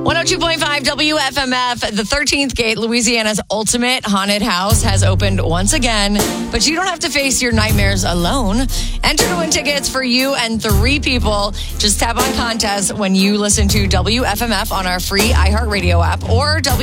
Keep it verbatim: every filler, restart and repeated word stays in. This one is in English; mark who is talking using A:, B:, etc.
A: one oh two point five W F M F, the thirteenth Gate, Louisiana's ultimate haunted house, has opened once again. But you don't have to face your nightmares alone. Enter to win tickets for you and three people. Just tap on contest when you listen to W F M F on our free iHeartRadio app or W